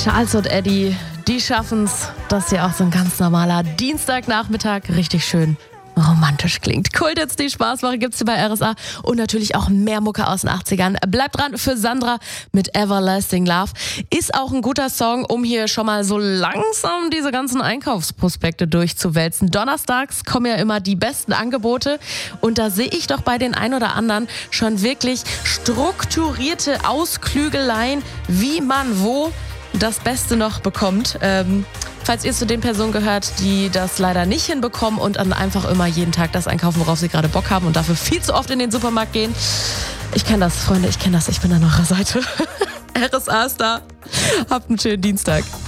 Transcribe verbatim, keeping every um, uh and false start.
Charles und Eddie, die schaffen's, dass hier auch so ein ganz normaler Dienstagnachmittag richtig schön romantisch klingt. Kult jetzt die Spaßwoche gibt's hier bei R S A und natürlich auch mehr Mucke aus den achtzigern. Bleibt dran für Sandra mit Everlasting Love. Ist auch ein guter Song, um hier schon mal so langsam diese ganzen Einkaufsprospekte durchzuwälzen. Donnerstags kommen ja immer die besten Angebote und da sehe ich doch bei den ein oder anderen schon wirklich strukturierte Ausklügeleien, wie man wo das Beste noch bekommt. Ähm, falls ihr zu den Personen gehört, die das leider nicht hinbekommen und dann einfach immer jeden Tag das einkaufen, worauf sie gerade Bock haben und dafür viel zu oft in den Supermarkt gehen. Ich kenne das, Freunde, ich kenne das. Ich bin an eurer Seite. R S A ist da. Habt einen schönen Dienstag.